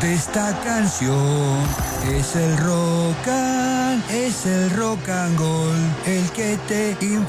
esta canción. Es el rock and roll, el que te